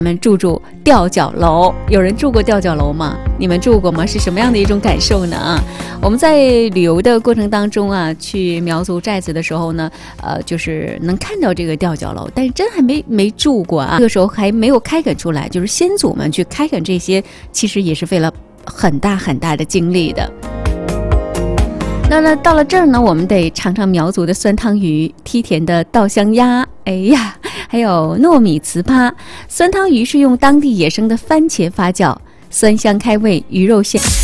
我们住吊脚楼，有人住过吊脚楼吗？你们住过吗？是什么样的一种感受呢？我们在旅游的过程当中啊，去苗族寨子的时候呢，就是能看到这个吊脚楼，但是真还没住过啊。这个时候还没有开垦出来，就是先祖们去开垦这些，其实也是费了很大很大的精力的。那到了这儿呢，我们得尝尝苗族的酸汤鱼、梯田的稻香鸭，哎呀，还有糯米糍粑。酸汤鱼是用当地野生的番茄发酵，酸香开胃，鱼肉鲜。